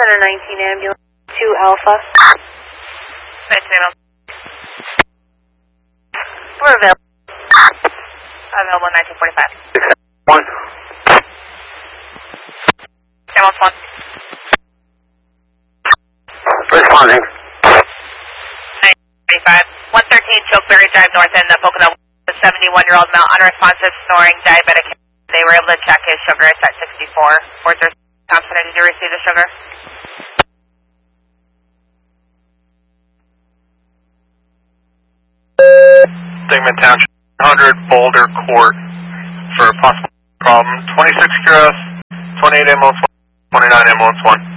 Center 19 ambulance 2 Alpha. 19 ambulance. We're available. Available 1945. 1. Ambulance 1. Responding. 935. 113 Chokeberry Drive North End, Pocono. A 71-year-old male, unresponsive, snoring, diabetic. They were able to check his sugar. It's at 64. Fort Thompson, did you receive the sugar? Stigman Township, 100 Boulder Court for a possible problem. 26 Kuros, 28 ambulance 1, 29 ambulance 1.